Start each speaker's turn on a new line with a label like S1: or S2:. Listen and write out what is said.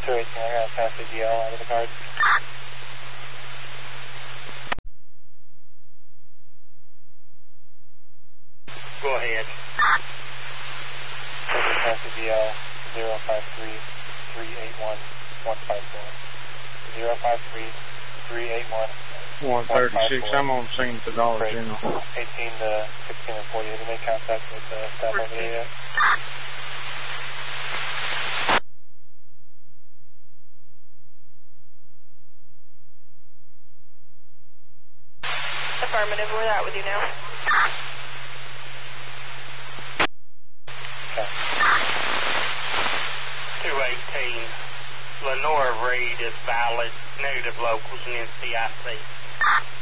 S1: 218, I got to pass the GL out of the card.
S2: Go ahead.
S1: Pass the GL 053-381-154. 053-381-136.
S3: I'm on scene to Dollar General.
S1: 18 to 16 and 40. Have you made contact with staff over there yet?
S4: Affirmative, we're out with you now.
S1: Okay.
S2: 218. Lenora Reed is valid. Negative locals and NCIC.